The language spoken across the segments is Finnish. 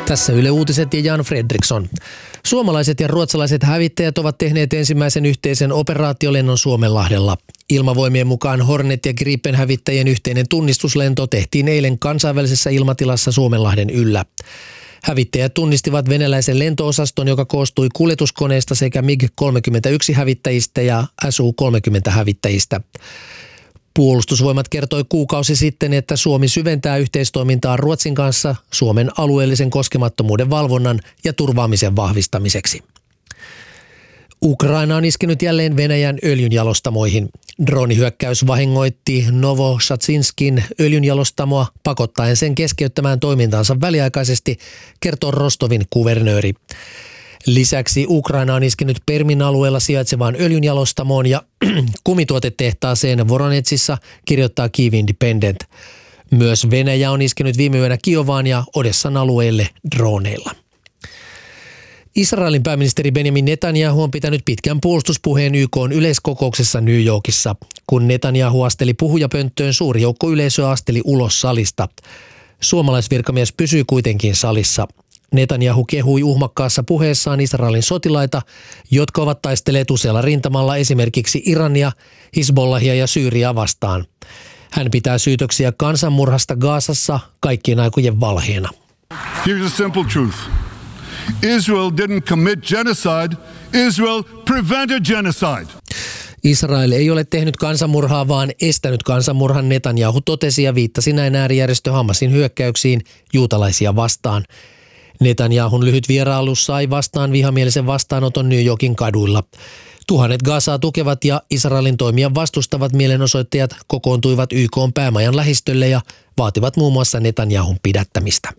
Tässä Yle Uutiset ja Jan Fredriksson. Suomalaiset ja ruotsalaiset hävittäjät ovat tehneet ensimmäisen yhteisen operaatiolennon Suomenlahdella. Ilmavoimien mukaan Hornet ja Gripen hävittäjien yhteinen tunnistuslento tehtiin eilen kansainvälisessä ilmatilassa Suomenlahden yllä. Hävittäjät tunnistivat venäläisen lento-osaston, joka koostui kuljetuskoneista sekä MiG-31 hävittäjistä ja Su-30 hävittäjistä. Puolustusvoimat kertoi kuukausi sitten, että Suomi syventää yhteistoimintaa Ruotsin kanssa Suomen alueellisen koskemattomuuden valvonnan ja turvaamisen vahvistamiseksi. Ukraina on iskenyt jälleen Venäjän öljynjalostamoihin. Droonihyökkäys vahingoitti Novosatsinskin öljynjalostamoa pakottaen sen keskeyttämään toimintaansa väliaikaisesti, kertoo Rostovin kuvernööri. Lisäksi Ukraina on iskenyt Permin alueella sijaitsevaan öljynjalostamoon ja kumituotetehtaaseen Voronetsissa, kirjoittaa Kyiv Independent. Myös Venäjä on iskenyt viime yönä Kiovaan ja Odessan alueelle droneilla. Israelin pääministeri Benjamin Netanyahu on pitänyt pitkän puolustuspuheen YK:n yleiskokouksessa New Yorkissa. Kun Netanyahu asteli puhujapönttöön, suuri joukko yleisöä asteli ulos salista. Suomalaisvirkamies pysyi kuitenkin salissa. Netanyahu kehui uhmakkaassa puheessaan Israelin sotilaita, jotka ovat taistelleet usealla rintamalla esimerkiksi Irania, Hizbollahia ja Syyriaa vastaan. Hän pitää syytöksiä kansanmurhasta Gazassa kaikkien aikojen valheena. Here's a simple truth. Israel didn't commit genocide. Israel prevented genocide. Israel ei ole tehnyt kansanmurhaa, vaan estänyt kansanmurhan, Netanyahu totesi ja viittasi näin äärijärjestö Hamasin hyökkäyksiin juutalaisia vastaan. Netanyahun lyhyt vierailu sai vastaan vihamielisen vastaanoton New Yorkin kaduilla. Tuhannet Gazaa tukevat ja Israelin toimia vastustavat mielenosoittajat kokoontuivat YK:n päämajan lähistölle ja vaativat muun muassa Netanyahun pidättämistä.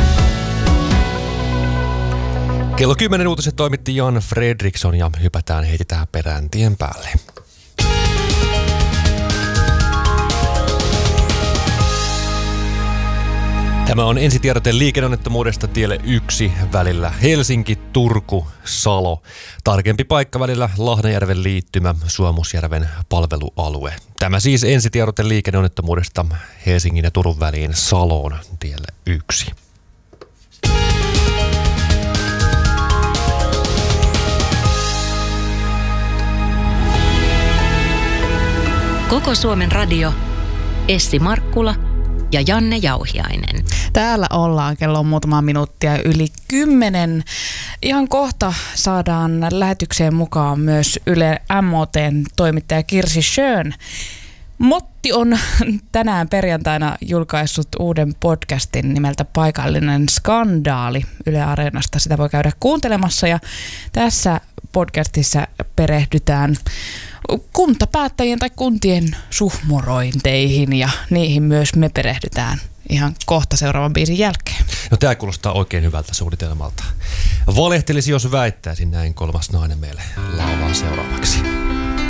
Kello 10 uutiset toimitti Jan Fredriksson ja hypätään heti tähän perään tien päälle. Tämä on ensitiedote liikenneonnettomuudesta tielle 1 välillä Helsinki-Turku-Salo. Tarkempi paikka välillä Lahdenjärven liittymä Suomusjärven palvelualue. Tämä siis ensitiedote liikenneonnettomuudesta Helsingin ja Turun väliin Saloon tielle 1. Koko Suomen radio, Essi Markkula ja Janne Jauhiainen. Täällä ollaan, kello on muutama minuuttia yli 10. Ihan kohta saadaan lähetykseen mukaan myös Yle MOT:n toimittaja Kirsi Schön. Motti on tänään perjantaina julkaissut uuden podcastin nimeltä Paikallinen skandaali Yle Areenasta. Sitä voi käydä kuuntelemassa ja tässä podcastissa perehdytään kuntapäättäjien tai kuntien suhmurointeihin ja niihin myös me perehdytään ihan kohta seuraavan biisin jälkeen. No tämä kuulostaa oikein hyvältä suunnitelmalta. Valehtelisi, jos väittäisin näin, kolmas nainen meille laulaa seuraavaksi.